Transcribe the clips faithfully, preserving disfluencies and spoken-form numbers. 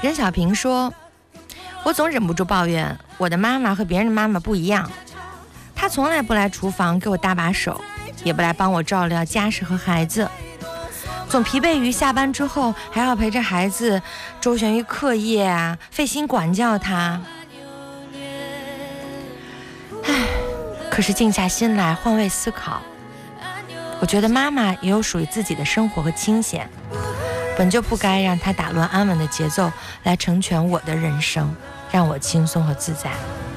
任小平说，我总忍不住抱怨我的妈妈和别人的妈妈不一样，她从来不来厨房给我搭把手，也不来帮我照料家事和孩子，总疲惫于下班之后还要陪着孩子周旋于课业啊，费心管教他。唉，可是静下心来换位思考，我觉得妈妈也有属于自己的生活和清闲，本就不该让她打乱安稳的节奏来成全我的人生，让我轻松和自在。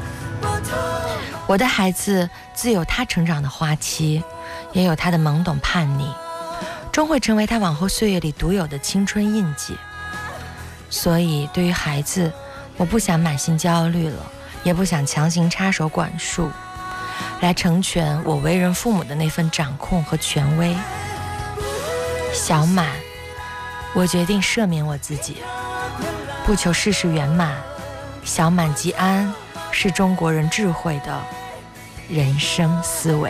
我的孩子自有他成长的花期，也有他的懵懂叛逆，终会成为他往后岁月里独有的青春印记。所以对于孩子，我不想满心焦虑了，也不想强行插手管束，来成全我为人父母的那份掌控和权威。小满，我决定赦免我自己，不求事事圆满，小满即安，是中国人智慧的人生思维。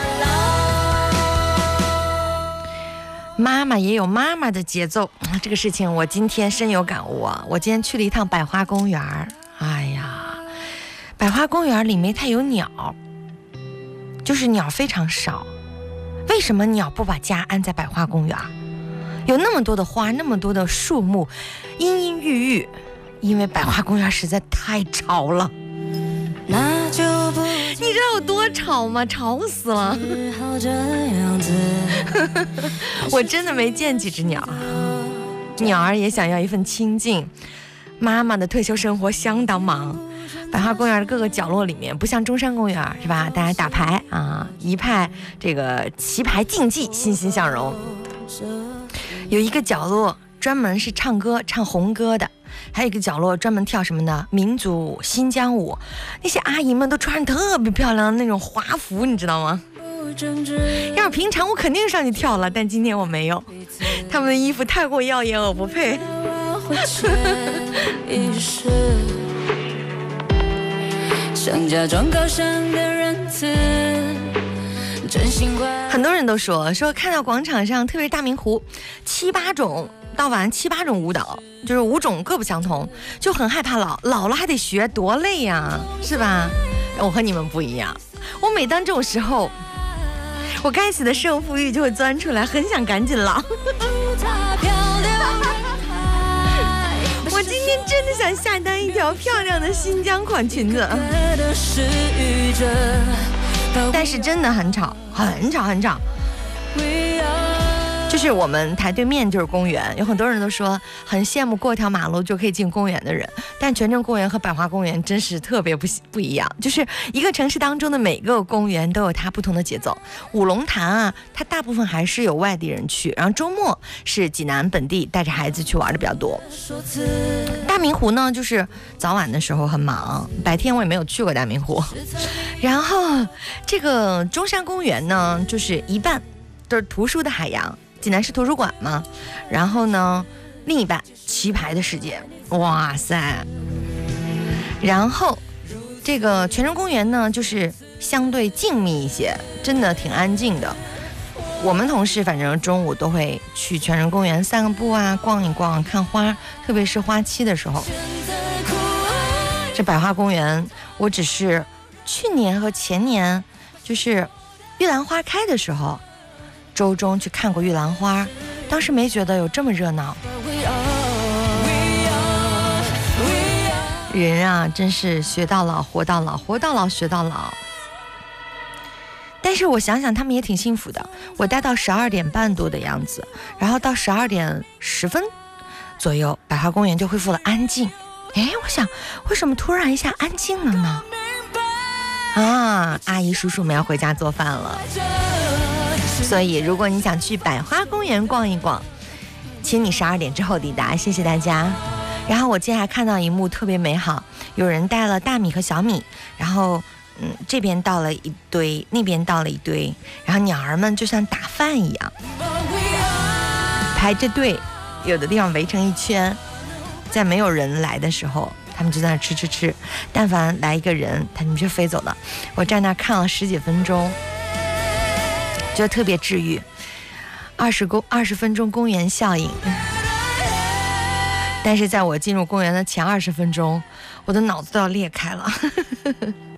妈妈也有妈妈的节奏，这个事情我今天深有感悟啊！我今天去了一趟百花公园，哎呀，百花公园里面它有鸟，就是鸟非常少。为什么鸟不把家安在百花公园？有那么多的花，那么多的树木，阴阴郁郁，因为百花公园实在太吵了。那就不你知道有多吵吗？吵死了！我真的没见几只鸟，鸟儿也想要一份清静。妈妈的退休生活相当忙，百花公园的各个角落里面，不像中山公园是吧？大家打牌啊，一派这个棋牌竞技，欣欣向荣。有一个角落专门是唱歌唱红歌的，还有一个角落专门跳什么呢？民族舞、新疆舞。那些阿姨们都穿着特别漂亮的那种华服，你知道吗？要是平常我肯定上去跳了，但今天我没有，他们的衣服太过耀眼，我不配。很多人都说说看到广场上，特别是大明湖，七八种到晚七八种舞蹈，就是五种各不相同，就很害怕老老了还得学，多累呀，是吧？我和你们不一样，我每当这种时候，我该死的胜负欲就会钻出来，很想赶紧老。我今天真的想下单一条漂亮的新疆款裙子，但是真的很吵，很吵，很吵。就是我们台对面就是公园，有很多人都说很羡慕过条马路就可以进公园的人，但泉城公园和百花公园真是特别不不一样，就是一个城市当中的每个公园都有它不同的节奏。五龙潭啊，它大部分还是有外地人去，然后周末是济南本地带着孩子去玩的比较多。大明湖呢，就是早晚的时候很忙，白天我也没有去过大明湖。然后这个中山公园呢，就是一半都是图书的海洋，济南市图书馆嘛，然后呢另一半棋牌的世界，哇塞。然后这个泉城公园呢，就是相对静谧一些，真的挺安静的。我们同事反正中午都会去泉城公园散个步啊，逛一逛，看花，特别是花期的时候。这百花公园我只是去年和前年就是玉兰花开的时候周中去看过玉兰花，当时没觉得有这么热闹。人啊，真是学到老活到老，活到老学到老。但是我想想他们也挺幸福的，我待到十二点半多的样子，然后到十二点十分左右百花公园就恢复了安静。哎，我想为什么突然一下安静了呢？啊，阿姨叔叔们要回家做饭了。所以如果你想去百花公园逛一逛，请你十二点之后抵达，谢谢大家。然后我今天还看到一幕特别美好，有人带了大米和小米，然后嗯，这边倒了一堆，那边倒了一堆，然后鸟儿们就像打饭一样排着队，有的地方围成一圈，在没有人来的时候他们就在那吃吃吃，但凡来一个人他们就飞走了。我站那看了十几分钟，觉得特别治愈。二十公二十分钟公园效应。 但是在我进入公园的前二十分钟，我的脑子都要裂开了。